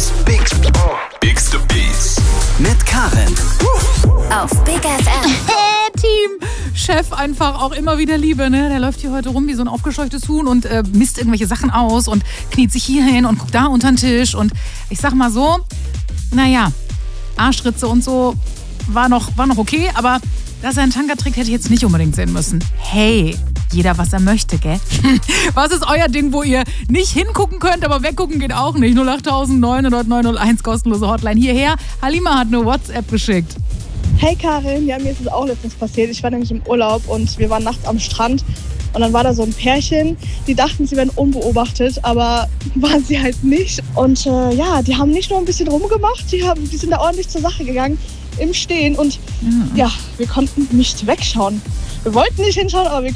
Bigste Beats mit Karin. Auf Big FM. Team Chef einfach auch immer wieder Liebe, ne? Der läuft hier heute rum wie so ein aufgescheuchtes Huhn und misst irgendwelche Sachen aus und kniet sich hier hin und guckt da unter den Tisch. Und ich sag mal so, naja, Arschritze und so war noch okay, aber dass er einen Tanga trägt, hätte ich jetzt nicht unbedingt sehen müssen. Hey, jeder, was er möchte, gell? Was ist euer Ding, wo ihr nicht hingucken könnt, aber weggucken geht auch nicht? 08000 900 901, kostenlose Hotline hierher. Halima hat eine WhatsApp geschickt. Hey Karin, ja, mir ist es auch letztens passiert. Ich war nämlich im Urlaub und wir waren nachts am Strand. Und dann war da so ein Pärchen, die dachten, sie werden unbeobachtet, aber waren sie halt nicht. Und die haben nicht nur ein bisschen rumgemacht, die sind da ordentlich zur Sache gegangen im Stehen. Und ja, wir konnten nicht wegschauen. Wir wollten nicht hinschauen, aber wir